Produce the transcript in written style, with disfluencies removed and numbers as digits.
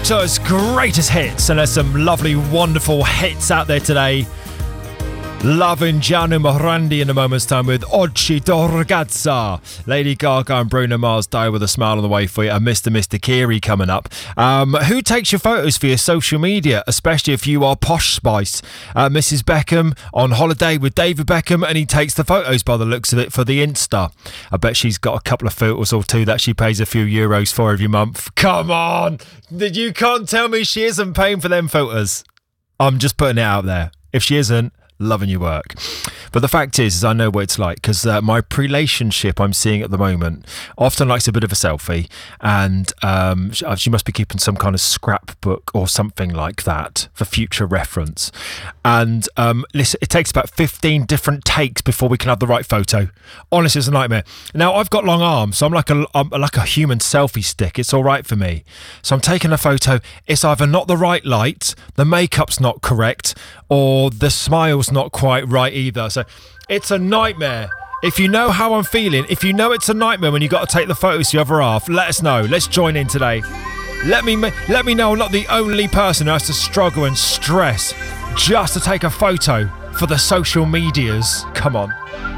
Salto's greatest hits, and there's some lovely, wonderful hits out there today. Loving Gianni Morandi in a moment's time with Oggi do Ragazza. Lady Gaga and Bruno Mars, Die With a Smile on the way for you, and Mr. Kiri coming up. Who takes your photos for your social media, especially if you are Posh Spice? Mrs. Beckham on holiday with David Beckham, and he takes the photos by the looks of it for the Insta. I bet she's got a couple of photos or two that she pays a few euros for every month. Come on! You can't tell me she isn't paying for them photos. I'm just putting it out there. If she isn't, loving your work. But the fact is I know what it's like, because my relationship I'm seeing at the moment often likes a bit of a selfie, and she must be keeping some kind of scrapbook or something like that for future reference. And listen, it takes about 15 different takes before we can have the right photo. Honestly, it's a nightmare. Now, I've got long arms, so I'm like a human selfie stick. It's all right for me. So I'm taking a photo. It's either not the right light, the makeup's not correct, or the smile's not quite right either. So it's a nightmare. If you know how I'm feeling, if you know it's a nightmare when you got to take the photos to the other half, let us know. Let's join in today. Let me know I'm not the only person who has to struggle and stress just to take a photo for the social medias. Come on.